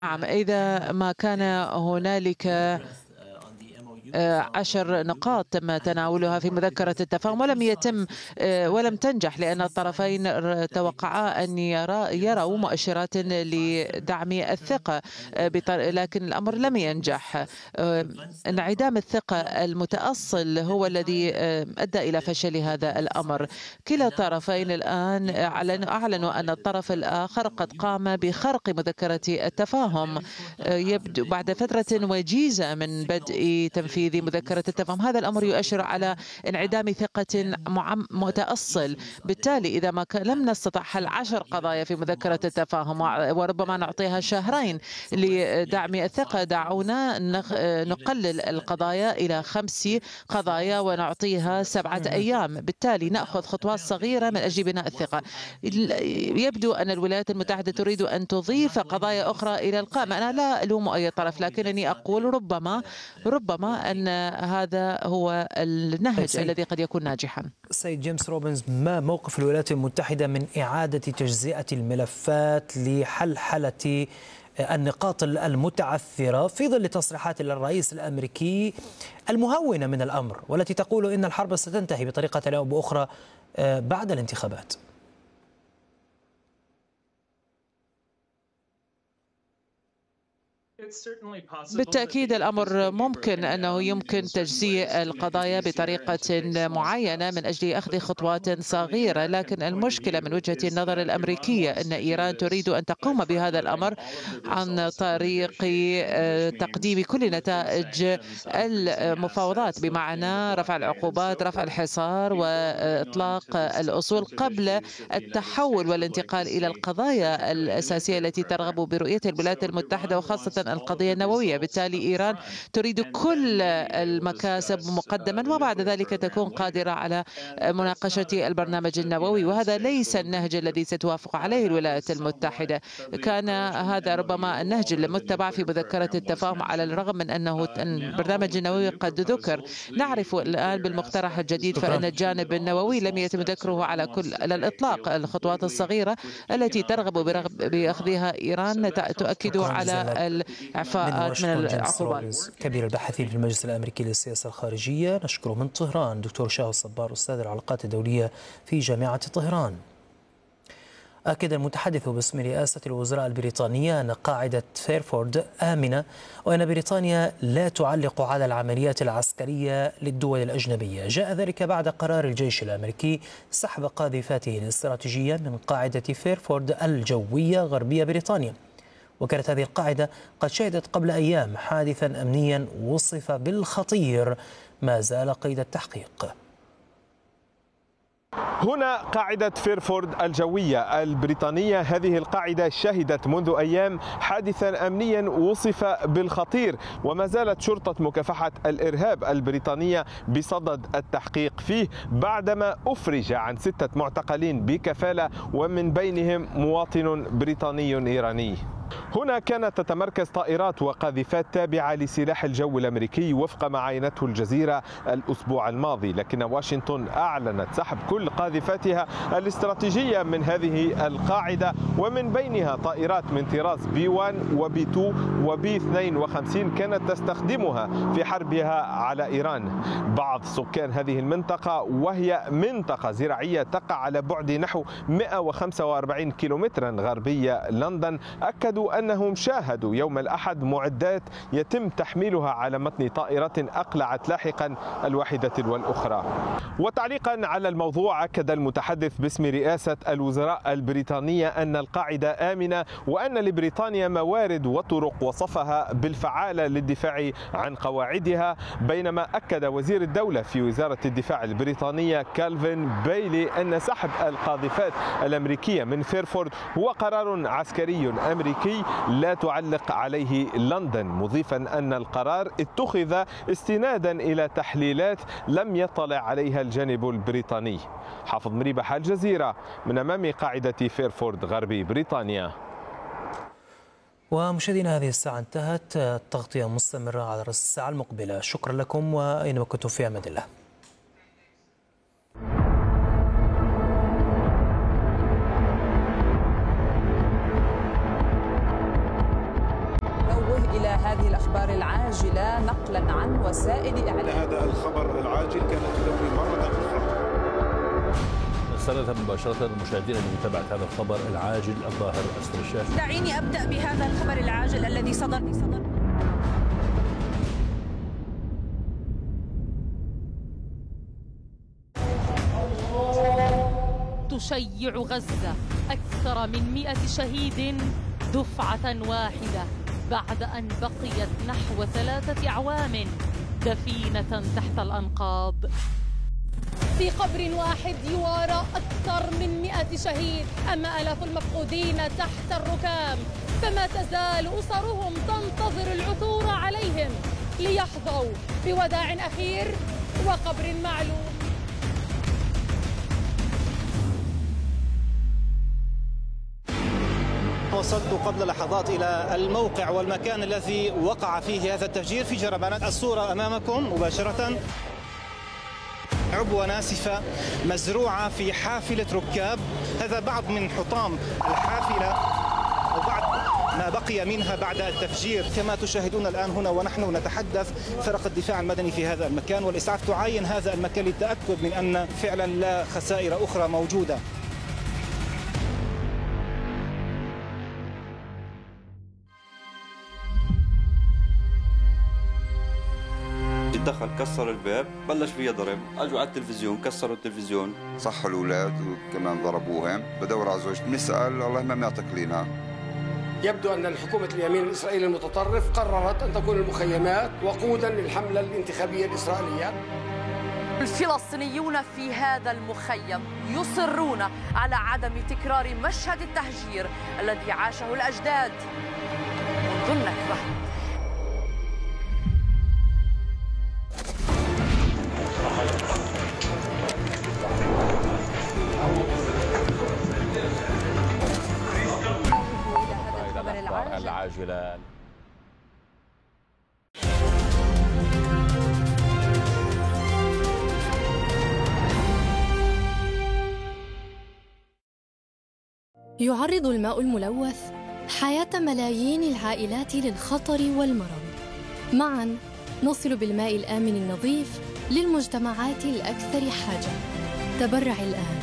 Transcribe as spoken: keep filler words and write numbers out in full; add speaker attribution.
Speaker 1: نعم، إذا ما كان هنالك آه، عشر نقاط تم تناولها في مذكرة التفاهم ولم يتم آه، ولم تنجح لأن الطرفين ر- توقعا أن يرى يروا مؤشرات لدعم الثقة، آه، بطر- لكن الأمر لم ينجح. آه، انعدام الثقة المتأصل هو الذي آه، أدى إلى فشل هذا الأمر. كلا الطرفين الآن أعلنوا أعلنوا أن الطرف الآخر قد قام بخرق مذكرة التفاهم، آه، يبدو بعد فترة وجيزة من بدء تنفيذ مذكرة التفاهم. هذا الأمر يؤشر على انعدام ثقة معم- متأصل. بالتالي إذا ما كان لم نستطع حل عشر قضايا في مذكرة التفاهم وع- وربما نعطيها شهرين لدعم الثقة، دعونا نخ- نقلل القضايا إلى خمس قضايا ونعطيها سبعة أيام. بالتالي نأخذ خطوات صغيرة من أجل بناء الثقة. يبدو أن الولايات المتحدة تريد أن تضيف قضايا أخرى إلى القائمة. أنا لا ألوم أي طرف، لكنني أقول ربما ربما أن هذا هو
Speaker 2: طيب
Speaker 1: النهج
Speaker 2: سيد
Speaker 1: الذي قد يكون ناجحا.
Speaker 2: سيد جيمس روبنز، ما موقف الولايات المتحدة من إعادة تجزئة الملفات لحلحلة النقاط المتعثرة في ظل تصريحات الرئيس الأمريكي المهونة من الأمر، والتي تقول إن الحرب ستنتهي بطريقة أو بأخرى بعد الانتخابات؟
Speaker 1: بالتأكيد الأمر ممكن أنه يمكن تجزيء القضايا بطريقة معينة من أجل أخذ خطوات صغيرة، لكن المشكلة من وجهة النظر الأمريكية أن إيران تريد أن تقوم بهذا الأمر عن طريق تقديم كل نتائج المفاوضات، بمعنى رفع العقوبات، رفع الحصار، وإطلاق الأصول قبل التحول والانتقال إلى القضايا الأساسية التي ترغب برؤيتها الولايات المتحدة، وخاصة القضية النووية. بالتالي إيران تريد كل المكاسب مقدما، وبعد ذلك تكون قادرة على مناقشة البرنامج النووي، وهذا ليس النهج الذي ستوافق عليه الولايات المتحدة. كان هذا ربما النهج المتبع في مذكرة التفاهم، على الرغم من أنه البرنامج النووي قد ذكر. نعرف الآن بالمقترح الجديد فإن الجانب النووي لم يتم ذكره على كل على الإطلاق. الخطوات الصغيرة التي ترغب بأخذها إيران تؤكد على
Speaker 2: من
Speaker 1: إعفاءات من
Speaker 2: واشنطن جيمس
Speaker 1: العقوبات.
Speaker 2: روبنز، كبير الباحثين في المجلس الأمريكي للسياسة الخارجية، نشكره. من طهران دكتور شاه الصبار، أستاذ العلاقات الدولية في جامعة طهران. أكد المتحدث باسم رئاسة الوزراء البريطانية أن قاعدة فيرفورد آمنة، وأن بريطانيا لا تعلق على العمليات العسكرية للدول الأجنبية. جاء ذلك بعد قرار الجيش الأمريكي سحب قاذفاته الاستراتيجية من قاعدة فيرفورد الجوية غربية بريطانيا. وكانت هذه القاعدة قد شهدت قبل أيام حادثا أمنيا وصف بالخطير ما زال قيد التحقيق.
Speaker 3: هنا قاعدة فيرفورد الجوية البريطانية. هذه القاعدة شهدت منذ أيام حادثا أمنيا وصف بالخطير، وما زالت شرطة مكافحة الإرهاب البريطانية بصدد التحقيق فيه بعدما أفرج عن ستة معتقلين بكفالة، ومن بينهم مواطن بريطاني إيراني. هنا كانت تتمركز طائرات وقاذفات تابعة لسلاح الجو الأمريكي وفق ما عينته الجزيرة الأسبوع الماضي، لكن واشنطن أعلنت سحب كل قاذفاتها الاستراتيجية من هذه القاعدة، ومن بينها طائرات من طراز بي واحد وبي اثنين وبي اثنين وخمسين كانت تستخدمها في حربها على إيران. بعض سكان هذه المنطقة، وهي منطقة زراعية تقع على بعد نحو مئة وخمسة وأربعين كيلومترا غربية لندن، أكدوا أنهم شاهدوا يوم الأحد معدات يتم تحميلها على متن طائرة أقلعت لاحقا الواحدة والأخرى. وتعليقا على الموضوع، أكد المتحدث باسم رئاسة الوزراء البريطانية أن القاعدة آمنة، وأن لبريطانيا موارد وطرق وصفها بالفعالة للدفاع عن قواعدها، بينما أكد وزير الدولة في وزارة الدفاع البريطانية كالفين بايلي أن سحب القاذفات الأمريكية من فيرفورد هو قرار عسكري أمريكي لا تعلق عليه لندن، مضيفا أن القرار اتخذ استنادا إلى تحليلات لم يطلع عليها الجانب البريطاني. حافظ مريبح، الجزيرة، من أمام قاعدة فيرفورد غربي بريطانيا.
Speaker 2: ومشاهدينا، هذه الساعة انتهت. التغطية مستمرة على رأس الساعة المقبلة. شكرا لكم، وأينما كنتم في أمان الله.
Speaker 4: هذه الأخبار العاجلة نقلا عن وسائل إعلام.
Speaker 5: هذا الخبر العاجل كانت تدوي مرة أخرى.
Speaker 6: نستند مباشرة المشاهدين لمتابعة هذا الخبر العاجل الظاهر أسفل الشاشة.
Speaker 7: دعيني أبدأ بهذا الخبر العاجل الذي صدر صدر
Speaker 8: تشيع غزة أكثر من مئة شهيد دفعة واحدة بعد أن بقيت نحو ثلاثة أعوام دفينة تحت الأنقاض.
Speaker 9: في قبر واحد يوارى أكثر من مئة شهيد، أما آلاف المفقودين تحت الركام، فما تزال أسرهم تنتظر العثور عليهم ليحظوا بوداع أخير وقبر معلوم.
Speaker 10: وصلت قبل لحظات إلى الموقع والمكان الذي وقع فيه هذا التفجير في جربانات. الصورة أمامكم مباشرة، عبوة ناسفة مزروعة في حافلة ركاب. هذا بعض من حطام الحافلة أو بعض ما بقي منها بعد التفجير. كما تشاهدون الآن هنا ونحن نتحدث، فرق الدفاع المدني في هذا المكان والإسعاف تعاين هذا المكان للتأكد من أن فعلا لا خسائر أخرى موجودة.
Speaker 11: دخل كسر الباب، بلش فيها ضرب، اجوا على التلفزيون كسروا التلفزيون،
Speaker 12: صحوا الاولاد وكمان ضربوهم. بدور على زوجتي بنسال الله ما معطيك لنا.
Speaker 13: يبدو ان الحكومه اليمين الاسرائيلي المتطرف قررت ان تكون المخيمات وقودا للحمله الانتخابيه الاسرائيليه.
Speaker 14: الفلسطينيون في هذا المخيم يصرون على عدم تكرار مشهد التهجير الذي عاشه الاجداد منذ النكبه.
Speaker 6: العاجلة.
Speaker 15: يعرض الماء الملوث حياة ملايين العائلات للخطر والمرض. معاً نصل بالماء الآمن النظيف للمجتمعات الأكثر حاجة. تبرع الآن.